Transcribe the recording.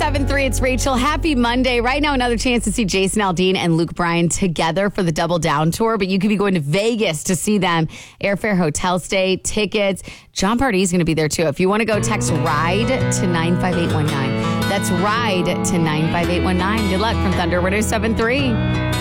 1073, it's Rachel. Happy Monday. Right now, another chance to see Jason Aldean and Luke Bryan together for the Double Down Tour, but you could be going to Vegas to see them. Airfare, hotel stay, tickets. John Party's going to be there too. If you want to go, text RIDE to 95819. That's RIDE to 95819. Good luck from Thunder 107.3.